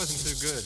wasn't too good.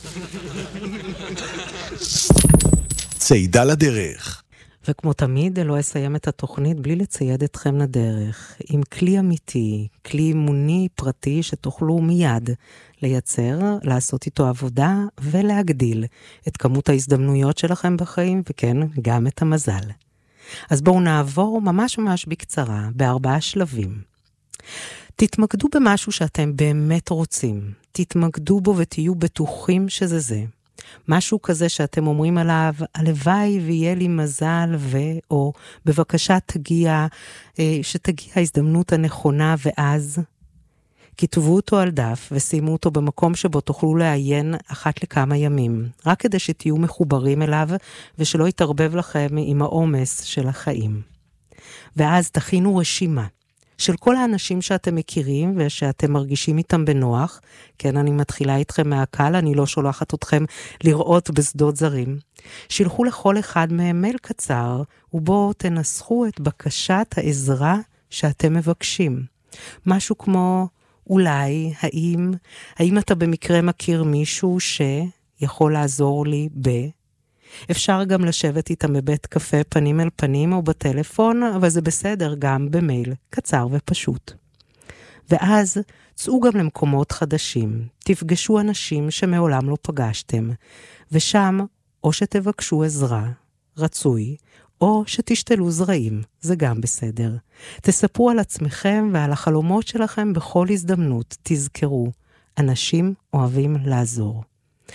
צעידה לדרך. וכמו תמיד, לא אסיים את התוכנית בלי לצייד אתכם לדרך, עם כלי אמיתי, כלי אימוני פרטי שתוכלו מיד לייצר, לעשות איתו עבודה ולהגדיל את כמות ההזדמנויות שלכם בחיים, וכן, גם את המזל. אז בואו נעבור ממש בקצרה, ב4 שלבים. תתמקדו במשהו שאתם באמת רוצים, תתמקדו בו ותהיו בטוחים שזה זה. משהו כזה שאתם אומרים עליו, הלוואי ויהיה לי מזל, או בבקשה שתגיע ההזדמנות הנכונה, ואז כתבו אותו על דף ושימו אותו במקום שבו תוכלו לעיין אחת לכמה ימים, רק כדי שתהיו מחוברים אליו ושלא יתערבב לכם עם העומס של החיים. ואז תכינו רשימה של כל האנשים שאתם מכירים ושאתם מרגישים איתם בנוח. כן, אני מתחילה איתכם מהקל, אני לא שולחת אתכם לראות בשדות זרים. שילחו לכל אחד מהם מייל קצר, ובו תנסחו את בקשת העזרה שאתם מבקשים. משהו כמו, אולי, האם אתה במקרה מכיר מישהו שיכול לעזור לי אפשר גם לשבת איתם בבית קפה פנים אל פנים או בטלפון, אבל זה בסדר גם במייל, קצר ופשוט. ואז צאו גם למקומות חדשים, תפגשו אנשים שמעולם לא פגשתם, ושם או שתבקשו עזרה, רצוי, או שתשתלו זרעים, זה גם בסדר. תספרו על עצמכם ועל החלומות שלכם בכל הזדמנות, תזכרו, אנשים אוהבים לעזור.